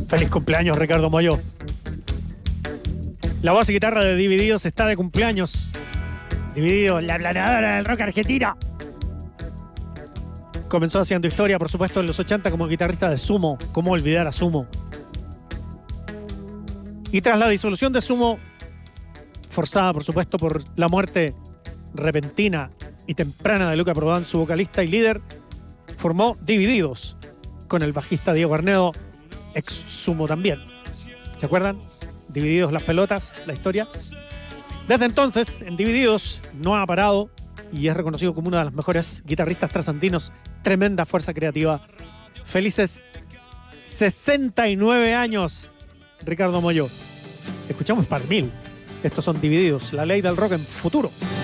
Feliz cumpleaños, Ricardo Moyo. La voz y guitarra de Divididos está de cumpleaños. Divididos, la planadora del rock argentino. Comenzó haciendo historia, por supuesto, en los 80 como guitarrista de Sumo. ¿Cómo olvidar a Sumo? Y tras la disolución de Sumo, forzada, por supuesto, por la muerte repentina y temprana de Luca Prodan, su vocalista y líder, formó Divididos con el bajista Diego Arnedo, ex Sumo también. ¿Se acuerdan? Divididos las pelotas, la historia. Desde entonces, en Divididos no ha parado y es reconocido como uno de los mejores guitarristas trasandinos. Tremenda fuerza creativa. Felices 69 años, Ricardo Moyo. Escuchamos par mil. Estos son Divididos, la ley del rock en futuro.